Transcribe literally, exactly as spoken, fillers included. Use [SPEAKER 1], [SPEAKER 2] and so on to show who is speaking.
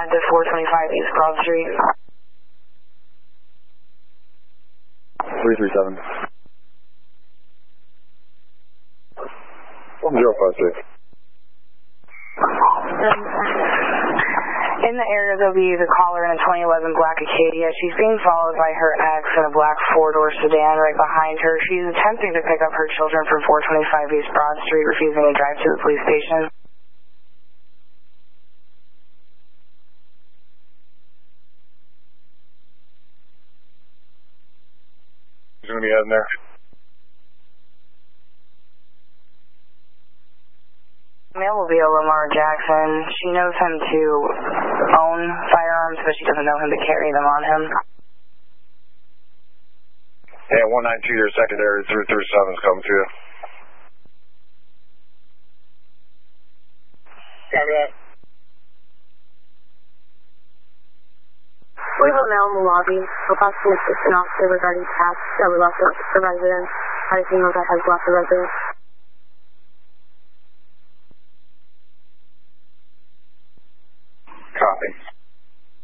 [SPEAKER 1] to four twenty-five East Broad Street.
[SPEAKER 2] three three seven. zero five six.
[SPEAKER 1] In the area, there'll be the caller in a twenty eleven black Acadia. She's being followed by her ex in a black four-door sedan right behind her. She's attempting to pick up her children from four twenty-five East Broad Street, refusing to drive to the police station.
[SPEAKER 2] He's going to be heading there.
[SPEAKER 1] Male will be a Lamar Jackson. She knows him to own firearms, but she doesn't know him to carry them on him.
[SPEAKER 2] Yeah, one nine two, your secondary, three three seven is coming to you.
[SPEAKER 3] Senate. We have a male in the lobby. We'll possibly assist an officer regarding tasks that were left for residents. How do you know that has left the residents?